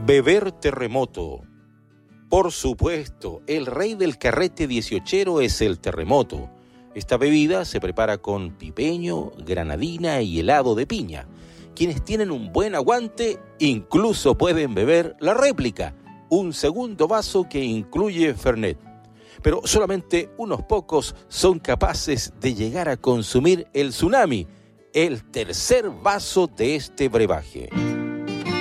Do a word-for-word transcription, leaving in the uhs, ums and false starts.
Beber terremoto. Por supuesto, el rey del carrete dieciochero es el terremoto. Esta bebida se prepara con pipeño, granadina y helado de piña. Quienes tienen un buen aguante incluso pueden beber la réplica, un segundo vaso que incluye Fernet. Pero solamente unos pocos son capaces de llegar a consumir el tsunami, el tercer vaso de este brebaje.